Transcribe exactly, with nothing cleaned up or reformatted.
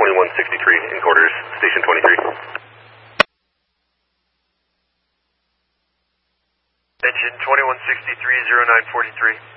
twenty-one sixty-three in quarters, station twenty-three. Engine twenty-one sixty-three, zero nine forty-three.